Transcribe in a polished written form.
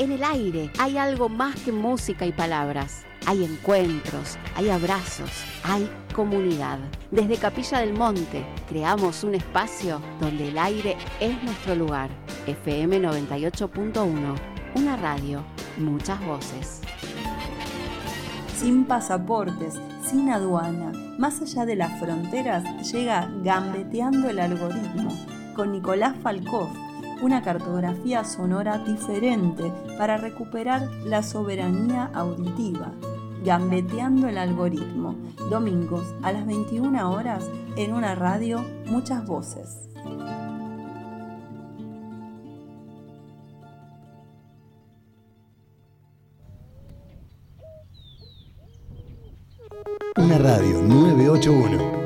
En el aire hay algo más que música y palabras. Hay encuentros, hay abrazos, hay comunidad. Desde Capilla del Monte creamos un espacio donde el aire es nuestro lugar. FM 98.1, una radio, muchas voces. Sin pasaportes, sin aduana, más allá de las fronteras, llega Gambeteando el Algoritmo, con Nicolás Falcoff, una cartografía sonora diferente para recuperar la soberanía auditiva. Gambeteando el Algoritmo, domingos a las 21 horas en una radio, muchas voces. Una radio 981.